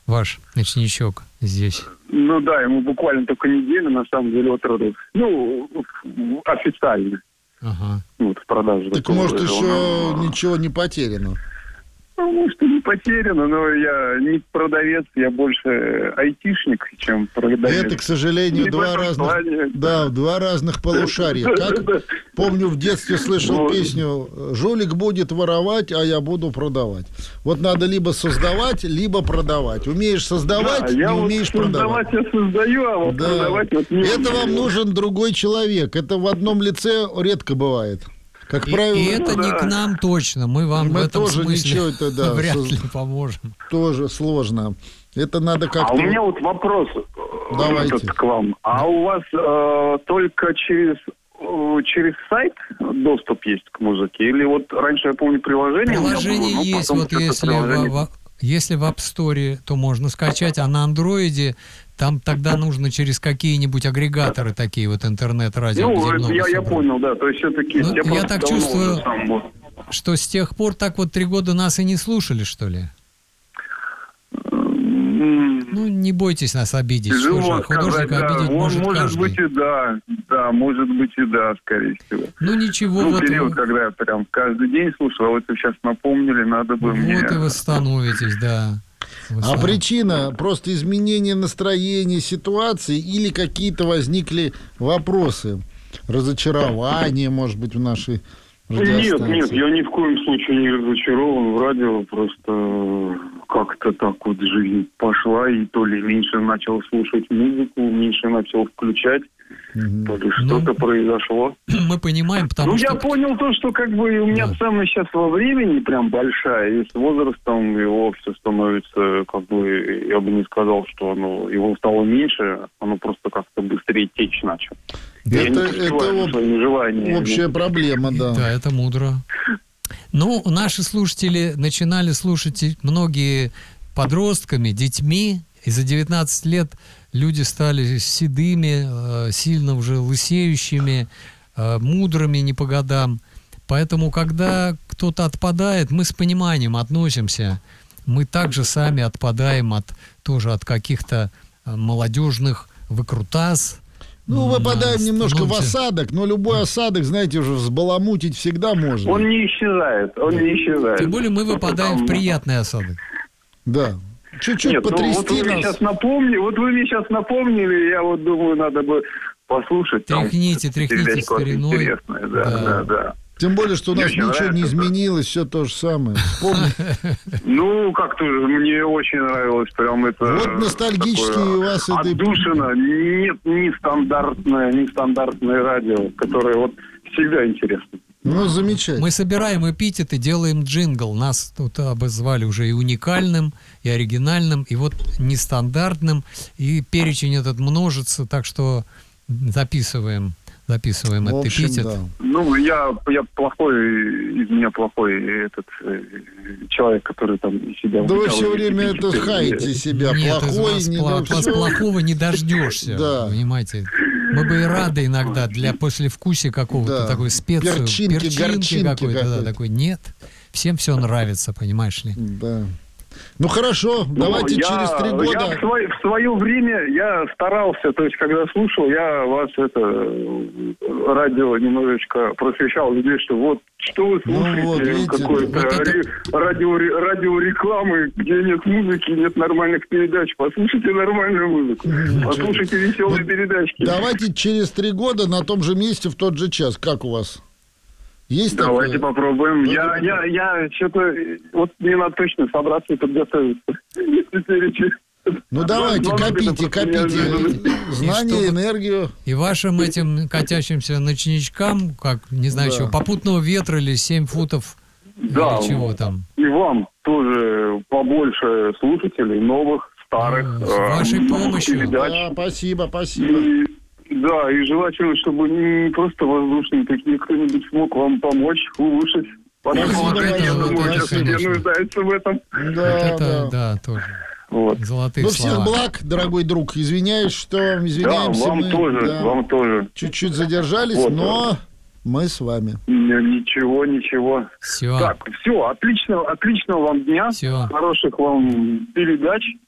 ваш ночничок здесь? Ну да, ему буквально только неделю, на самом деле, от родов. Ну, официально. Ага. Вот, в продаже. Так может еще ничего не потеряно. Ну, может, и не потеряно, но я не продавец, я больше айтишник, чем продавец. Это, к сожалению, два разных полушария. Как, помню, в детстве слышал песню «Жулик будет воровать, а я буду продавать». Вот надо либо создавать, либо продавать. Умеешь создавать, не умеешь продавать. Создавать я создаю, а вот продавать вот не Это вам нужен другой человек. Это в одном лице редко бывает. Как правило, и это не к нам точно. Мы вам в этом тоже смысле ничего вряд ли поможем. Тоже сложно. Это надо как-то... А у меня вот вопрос к вам. А у вас только через сайт доступ есть к музыке? Или вот раньше, я помню, приложение... Приложение есть. Вот если в App Store, то можно скачать, а на Андроиде там тогда нужно через какие-нибудь агрегаторы такие вот интернет-радио. Ну, я понял, да. То есть все-таки... я так чувствую, что с тех пор так вот 3 года нас и не слушали, что ли? Ну, не бойтесь нас обидеть. Тяжело художника сказать, обидеть может каждый. Быть и да. Да, может быть и да, скорее всего. Ну, ничего. Ну, период, когда я прям каждый день слушал, а вот вы сейчас напомнили, надо бы мне... Вот и восстановитесь, да. А причина просто изменение настроения, ситуации или какие-то возникли вопросы? Разочарование, может быть, в нашей радиостанции? Нет, я ни в коем случае не разочарован в радио, просто как-то так вот жизнь пошла, и то ли меньше начал слушать музыку, меньше начал включать, то ли что-то произошло. Мы понимаем, потому что... я понял то, что как бы у меня ценность сейчас во времени прям большая, и с возрастом его все становится, как бы, я бы не сказал, что его стало меньше, оно просто как-то быстрее течь начало. Это общая проблема, да. Да, это мудро. Ну, наши слушатели начинали слушать многие подростками, детьми, и за 19 лет люди стали седыми, сильно уже лысеющими, мудрыми не по годам. Поэтому, когда кто-то отпадает, мы с пониманием относимся. Мы также сами отпадаем тоже от каких-то молодежных выкрутас. Ну, выпадаем немножко в осадок, но любой осадок, знаете, уже взбаламутить всегда можно. Он не исчезает, Тем более мы выпадаем в приятный осадок. Да. Чуть-чуть потрясти нас. Вот вы мне сейчас напомнили, я вот думаю, надо бы послушать. Тряхните стариной. Интересное, да. Тем более, что у нас ничего не изменилось, все то же самое. Ну, как-то мне очень нравилось, прям это... Вот ностальгические у вас это... Отдушина, нет нестандартное радио, которое вот всегда интересно. Ну, замечательно. Мы собираем эпитеты, делаем джингл. Нас тут обозвали уже и уникальным, и оригинальным, и вот нестандартным. И перечень этот множится, так что записываем этот эпитет. Да. Ну, я плохой, из меня плохой этот человек, который там себя... Да вы все время это хаете себя. Нет, от вас плохого не дождешься, понимаете. Мы бы и рады иногда для послевкусия какого-то такой специю. Перчинки какой-то. Такой. Нет, всем все нравится, понимаешь ли. Да. Ну хорошо, давайте через 3 года. В свое время я старался, то есть когда слушал, я вас радио немножечко просвещал людей, что вот что вы слушаете, какой-то радиорекламы, где нет музыки, нет нормальных передач. Послушайте нормальную музыку, послушайте веселые передачки. Давайте через 3 года на том же месте в тот же час. Как у вас? Есть Давайте попробуем. Я что-то... Вот мне надо точно собраться и подготовиться. Ну, давайте, копите знания, энергию. И вашим этим катящимся ночничкам, как, не знаю, чего, попутного ветра или 7 футов, или чего там. И вам тоже побольше слушателей, новых, старых. С вашей помощью. Да, спасибо. Да, и желательно, чтобы не просто воздушные такие, кто-нибудь смог вам помочь, улучшить. Я думаю, сейчас все нуждаются в этом. Да, тоже. Вот. Золотые слова. Всех благ, дорогой друг. Извиняюсь, что извиняемся. Да, вам тоже. Чуть-чуть задержались, но мы с вами. Ничего. Все. Так, все, отличного вам дня. Все. Хороших вам передач.